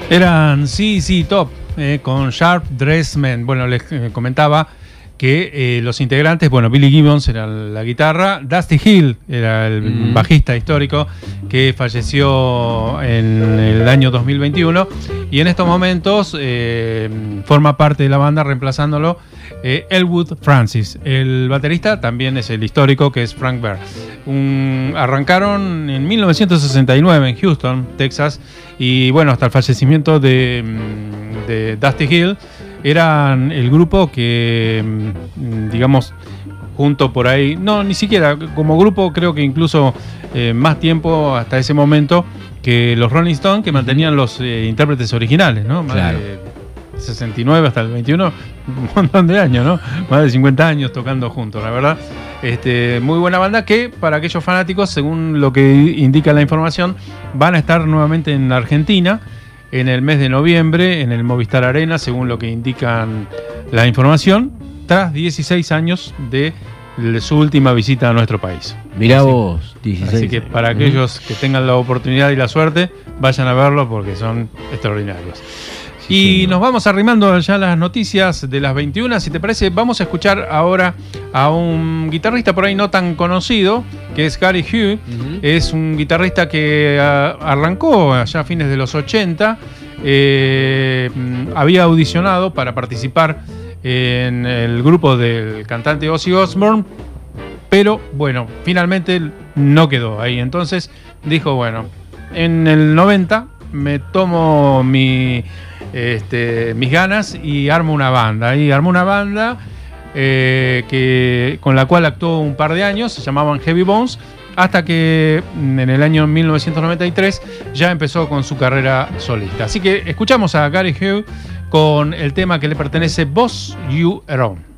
Eran CC Top, con Sharp Dressed Men. Bueno, les comentaba que los integrantes, bueno, Billy Gibbons era la guitarra, Dusty Hill era el bajista histórico que falleció en el año 2021 y en estos momentos forma parte de la banda reemplazándolo Elwood Francis. El baterista también es el histórico, que es Frank Bear. Arrancaron en 1969 en Houston, Texas, y bueno, hasta el fallecimiento de Dusty Hill eran el grupo que, digamos, junto por ahí, no, ni siquiera como grupo, creo que incluso más tiempo hasta ese momento que los Rolling Stones, que mantenían los intérpretes originales, ¿no? Más claro. de 69 hasta el 21, un montón de años, ¿no? Más de 50 años tocando juntos, la verdad. Muy buena banda que, para aquellos fanáticos, según lo que indica la información, van a estar nuevamente en Argentina en el mes de noviembre, en el Movistar Arena, según lo que indican la información, tras 16 años de su última visita a nuestro país. Mirá vos, 16. Así que para aquellos que tengan la oportunidad y la suerte, vayan a verlo porque son extraordinarios. Sí, y nos vamos arrimando ya a las noticias de las 21. Si te parece, vamos a escuchar ahora a un guitarrista por ahí no tan conocido, que es Gary Hugh. Es un guitarrista que arrancó allá a fines de los 80. Había audicionado para participar en el grupo del cantante Ozzy Osbourne, pero bueno, finalmente no quedó ahí. Entonces dijo, bueno, en el 90 me tomo mis ganas y armo una banda. Y armó una banda con la cual actuó un par de años, se llamaban Heavy Bones, hasta que en el año 1993 ya empezó con su carrera solista. Así que escuchamos a Gary Hugh con el tema que le pertenece, Boss You Around.